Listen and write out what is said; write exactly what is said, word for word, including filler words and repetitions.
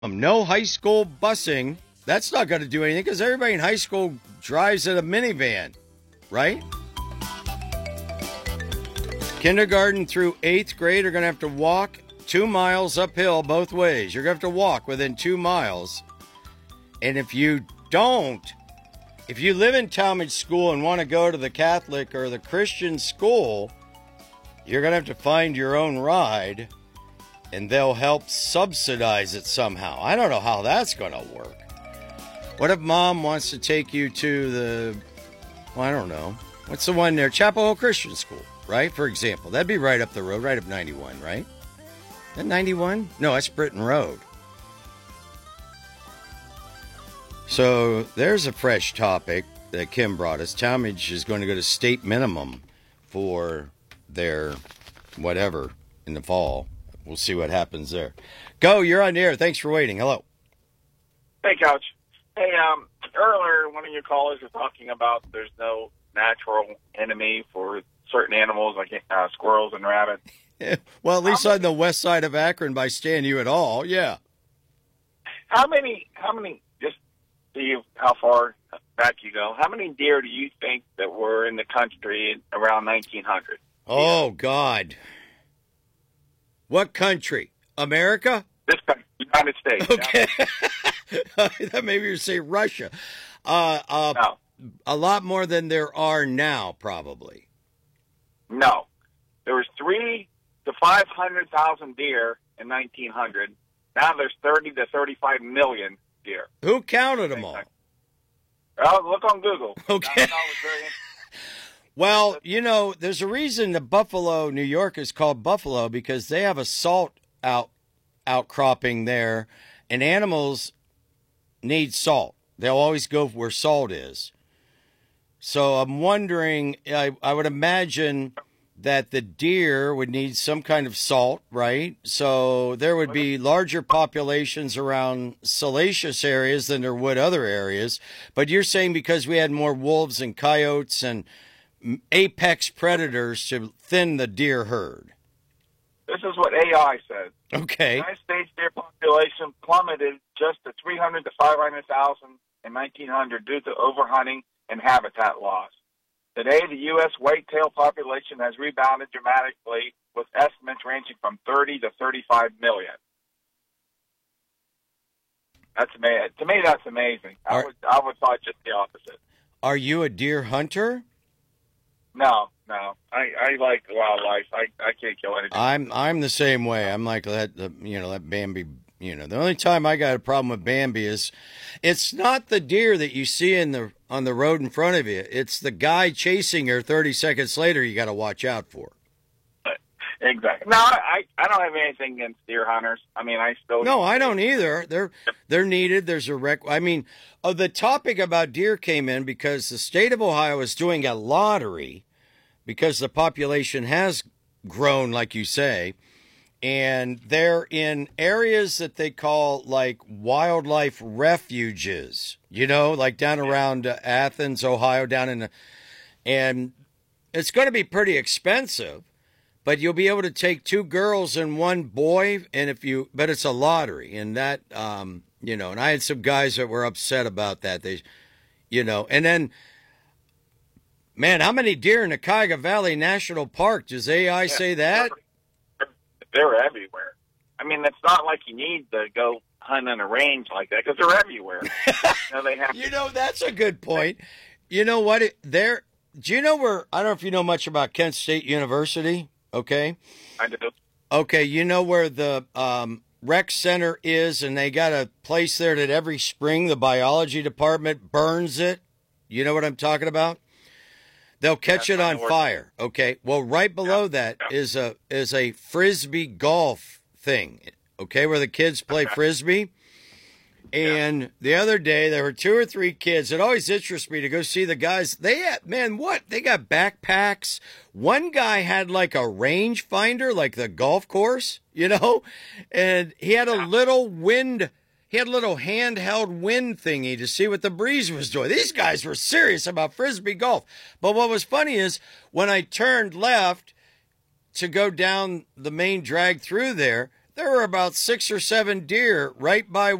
Um, no high school busing. That's not going to do anything because everybody in high school drives in a minivan, right? Kindergarten through eighth grade are going to have to walk two miles uphill both ways. You're going to have to walk within two miles. And if you don't, if you live in Talmadge School and want to go to the Catholic or the Christian school, you're going to have to find your own ride, and they'll help subsidize it somehow. I don't know how that's going to work. What if mom wants to take you to the, well, I don't know. What's the one there? Chapel Hill Christian School, right? For example. That'd be right up the road, right up ninety-one, right? Is that ninety-one? No, that's Britton Road. So there's a fresh topic that Kim brought us. Talmadge is going to go to state minimum for their whatever in the fall. We'll see what happens there. Go, you're on the air. Thanks for waiting. Hello. Hey, Coach. Hey, um, earlier one of your callers was talking about there's no natural enemy for certain animals like uh, squirrels and rabbits. Well, at least on the west side of Akron by Stan U et al. Yeah. How many, how many, just see how far back you go, how many deer do you think that were in the country around nineteen hundred? Oh, yeah. God. What country? America? This country, United States. Okay. That maybe you say Russia. Uh, uh, no. A lot more than there are now, probably. No. There was three to five hundred thousand deer in nineteen hundred. Now there's thirty to thirty-five million deer. Who counted them all? Well, look on Google. Okay. Well, you know, there's a reason that Buffalo, New York is called Buffalo because they have a salt out outcropping there, and animals need salt. They'll always go where salt is. So I'm wondering, I, I would imagine that the deer would need some kind of salt, right? So there would be larger populations around salacious areas than there would other areas. But you're saying because we had more wolves and coyotes and apex predators to thin the deer herd. This is what A I says. Okay. The United States deer population plummeted just to three hundred to five hundred thousand in nineteen hundred due to overhunting and habitat loss. Today, the U S whitetail population has rebounded dramatically, with estimates ranging from thirty to thirty-five million. That's amazing. To me, that's amazing. Are, I would, I would thought just the opposite. Are you a deer hunter? No, no. I, I like wildlife. I, I can't kill anything. I'm I'm the same way. I'm like let the you know let Bambi. You know, the only time I got a problem with Bambi is it's not the deer that you see in the on the road in front of you. It's the guy chasing her thirty seconds later you got to watch out for. Exactly. No, I, I don't have anything against deer hunters. I mean, I still... No, I don't either. They're they're needed. There's a rec... I mean, uh, the topic about deer came in because the state of Ohio is doing a lottery because the population has grown, like you say, and they're in areas that they call like wildlife refuges, you know, like down around uh, Athens, Ohio, down in the... And it's going to be pretty expensive. But you'll be able to take two girls and one boy, and if you, but it's a lottery, and that, um, you know, and I had some guys that were upset about that. They, you know, and then, man, how many deer in the Cuyahoga Valley National Park? Does A I yeah, say that? They're, they're everywhere. I mean, it's not like you need to go hunt in a range like that because they're everywhere. you know, they have. You know, that's a good point. You know what? It, they're. Do you know where? I don't know if you know much about Kent State University. Okay. I do. Okay, you know where the um, rec center is, and they got a place there that every spring the biology department burns it. You know what I'm talking about? They'll catch That's it on fire. Okay. Well, right below yeah. that yeah. is a is a frisbee golf thing. Okay, where the kids play okay. frisbee. And yeah. the other day, there were two or three kids. It always interests me to go see the guys. They had, man, what? They got backpacks. One guy had like a range finder, like the golf course, you know? And he had a little wind, he had a little handheld wind thingy to see what the breeze was doing. These guys were serious about frisbee golf. But what was funny is when I turned left to go down the main drag through there, there were about six or seven deer right by